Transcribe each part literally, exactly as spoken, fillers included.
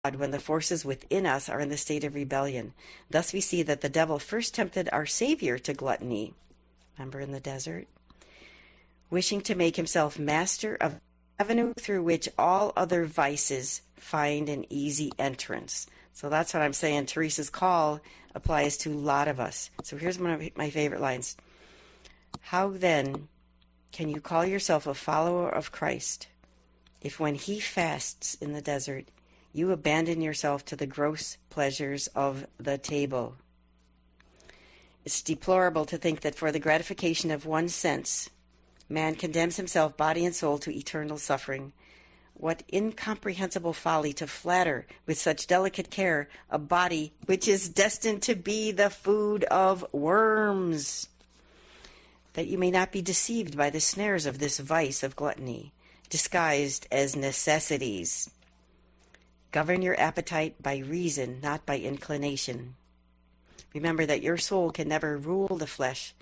when the forces within us are in the state of rebellion. Thus we see that the devil first tempted our Savior to gluttony, remember in the desert, wishing to make himself master of the avenue through which all other vices find an easy entrance. So that's what I'm saying. Teresa's call applies to a lot of us. So here's one of my favorite lines. How then can you call yourself a follower of Christ if when he fasts in the desert, you abandon yourself to the gross pleasures of the table? It's deplorable to think that for the gratification of one sense, man condemns himself, body and soul, to eternal suffering. What incomprehensible folly to flatter with such delicate care a body which is destined to be the food of worms, that you may not be deceived by the snares of this vice of gluttony, disguised as necessities. Govern your appetite by reason, not by inclination. Remember that your soul can never rule the flesh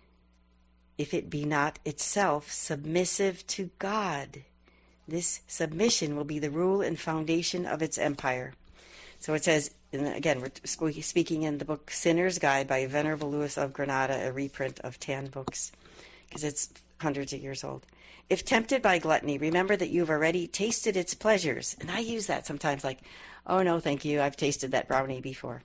if it be not itself submissive to God. This submission will be the rule and foundation of its empire. So it says, and again, we're speaking in the book Sinner's Guide by Venerable Louis of Granada, a reprint of Tan books, because it's hundreds of years old. If tempted by gluttony, remember that you've already tasted its pleasures. And I use that sometimes like, oh no, thank you, I've tasted that brownie before.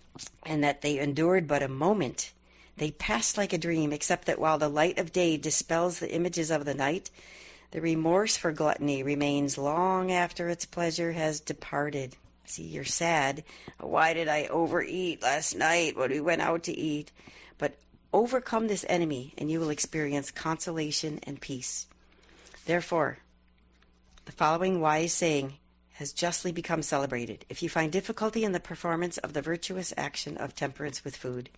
And that they endured but a moment. They passed like a dream, except that while the light of day dispels the images of the night, the remorse for gluttony remains long after its pleasure has departed. See, you're sad. Why did I overeat last night when we went out to eat? But overcome this enemy, and you will experience consolation and peace. Therefore, the following wise saying has justly become celebrated. If you find difficulty in the performance of the virtuous action of temperance with food,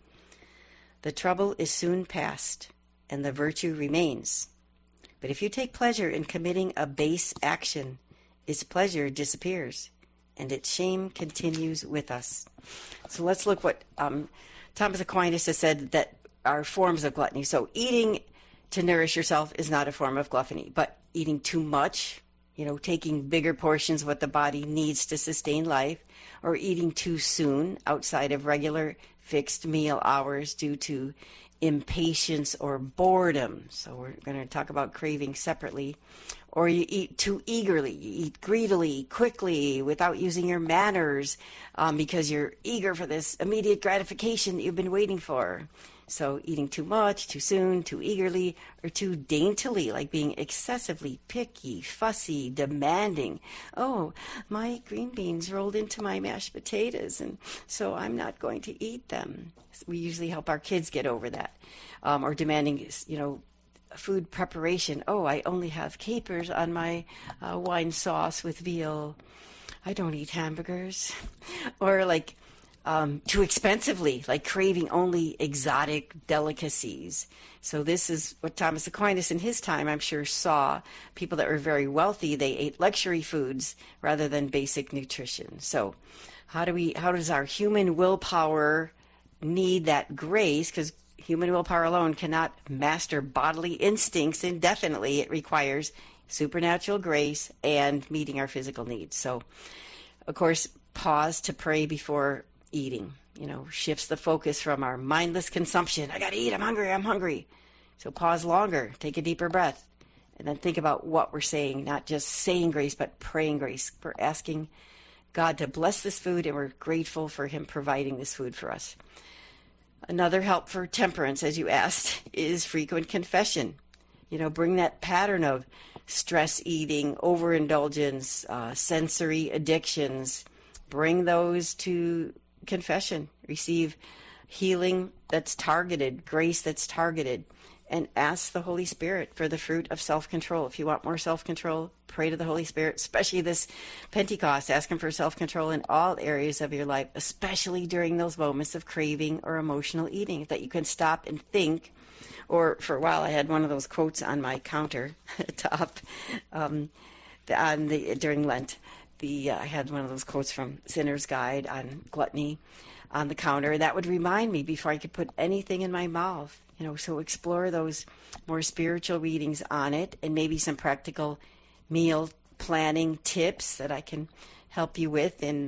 the trouble is soon past, and the virtue remains. But if you take pleasure in committing a base action, its pleasure disappears, and its shame continues with us. So let's look what um, Thomas Aquinas has said that are forms of gluttony. So eating to nourish yourself is not a form of gluttony, but eating too much, you know, taking bigger portions of what the body needs to sustain life, or eating too soon outside of regular fixed meal hours due to impatience or boredom. So we're going to talk about craving separately. Or you eat too eagerly, you eat greedily, quickly, without using your manners, um, because you're eager for this immediate gratification that you've been waiting for. So eating too much, too soon, too eagerly, or too daintily, like being excessively picky, fussy, demanding. Oh, my green beans rolled into my mashed potatoes, and so I'm not going to eat them. We usually help our kids get over that. Um, or demanding, you know, food preparation. Oh, I only have capers on my uh, wine sauce with veal. I don't eat hamburgers. Or like um, too expensively, like craving only exotic delicacies. So this is what Thomas Aquinas in his time, I'm sure, saw. People that were very wealthy, they ate luxury foods rather than basic nutrition. So how do we? How does our human willpower need that grace? Because human willpower alone cannot master bodily instincts indefinitely. It requires supernatural grace and meeting our physical needs. So, of course, pause to pray before eating, you know, shifts the focus from our mindless consumption. I got to eat. I'm hungry. I'm hungry. So pause longer, take a deeper breath, and then think about what we're saying, not just saying grace, but praying grace. We're asking God to bless this food, and we're grateful for him providing this food for us. Another help for temperance, as you asked, is frequent confession. You know, bring that pattern of stress eating, overindulgence, uh, sensory addictions. Bring those to confession. Receive healing that's targeted, grace that's targeted, and ask the Holy Spirit for the fruit of self-control. If you want more self-control, pray to the Holy Spirit, especially this Pentecost. Ask him for self-control in all areas of your life, especially during those moments of craving or emotional eating, that you can stop and think. Or for a while, I had one of those quotes on my counter top um, on the, during Lent. The uh, I had one of those quotes from Sinner's Guide on gluttony on the counter. That would remind me before I could put anything in my mouth. You know, so explore those more spiritual readings on it, and maybe some practical meal planning tips that I can help you with in